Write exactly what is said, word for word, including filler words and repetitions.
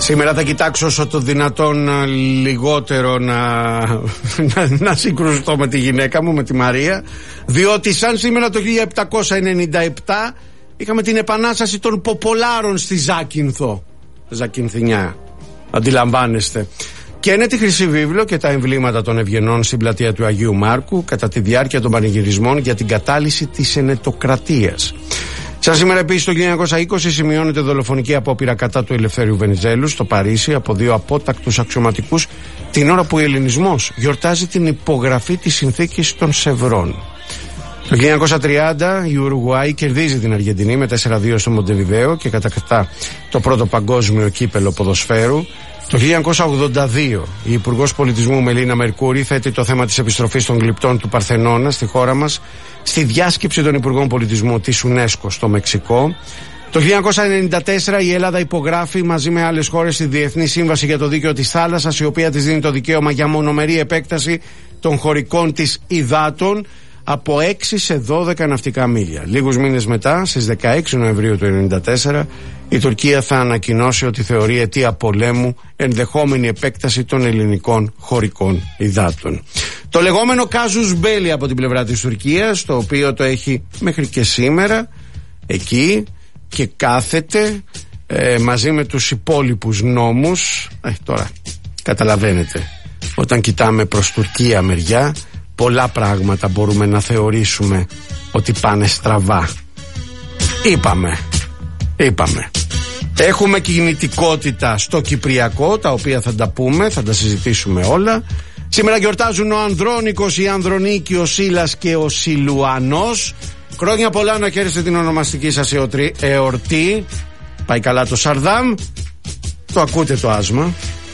Σήμερα θα κοιτάξω όσο το δυνατόν λιγότερο να, να, να συγκρουστώ με τη γυναίκα μου, με τη Μαρία, διότι σαν σήμερα το χίλια επτακόσια ενενήντα επτά είχαμε την επανάσταση των Ποπολάρων στη Ζάκυνθο, Ζακυνθινιά, αντιλαμβάνεστε. Και είναι τη Χρυσή Βίβλο και τα εμβλήματα των Ευγενών στην πλατεία του Αγίου Μάρκου κατά τη διάρκεια των πανηγυρισμών για την κατάλυση της ενετοκρατίας. Σαν σήμερα επίσης το χίλια εννιακόσια είκοσι σημειώνεται δολοφονική απόπειρα κατά του Ελευθέριου Βενιζέλου στο Παρίσι από δύο απότακτους αξιωματικούς την ώρα που ο Ελληνισμός γιορτάζει την υπογραφή της συνθήκης των Σευρών. Το χίλια εννιακόσια τριάντα η Ουρουγουάη κερδίζει την Αργεντινή με τέσσερα δύο στο Μοντεβιδέο και κατακτά το πρώτο παγκόσμιο κύπελο ποδοσφαίρου. Το χίλια εννιακόσια ογδόντα δύο η Υπουργός Πολιτισμού Μελίνα Μερκούρη θέτει το θέμα της επιστροφής των γλυπτών του Παρθενώνα στη χώρα μας στη διάσκεψη των Υπουργών Πολιτισμού της UNESCO στο Μεξικό. Το χίλια εννιακόσια ενενήντα τέσσερα η Ελλάδα υπογράφει μαζί με άλλες χώρες τη Διεθνή Σύμβαση για το Δίκαιο της Θάλασσας, η οποία της δίνει το δικαίωμα για μονομερή επέκταση των χωρικών της υδάτων από έξι σε δώδεκα ναυτικά μίλια. Λίγους μήνες μετά, στις δεκαέξι Νοεμβρίου του ενενήντα τέσσερα, η Τουρκία θα ανακοινώσει ότι θεωρεί αιτία πολέμου ενδεχόμενη επέκταση των ελληνικών χωρικών υδάτων. Το λεγόμενο casus belli από την πλευρά της Τουρκίας, το οποίο το έχει μέχρι και σήμερα εκεί και κάθεται ε, μαζί με τους υπόλοιπους νόμους. Ε, τώρα καταλαβαίνετε, όταν κοιτάμε προς Τουρκία μεριά, πολλά πράγματα μπορούμε να θεωρήσουμε ότι πάνε στραβά. Είπαμε, είπαμε. Έχουμε κινητικότητα στο Κυπριακό, τα οποία θα τα πούμε, θα τα συζητήσουμε όλα. Σήμερα γιορτάζουν ο Ανδρώνικος, η Ανδρονίκη, ο Σίλας και ο Σιλουανός. Χρόνια πολλά να χαίρεστε την ονομαστική σας εορτή. Πάει καλά το Σαρδάμ. Το ακούτε το άσμα.